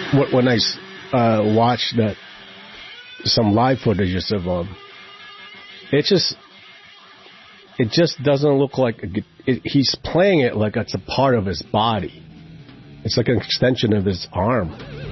when I watched some live footages of him, it just doesn't look like he's playing it like it's a part of his body. It's like an extension of his arm.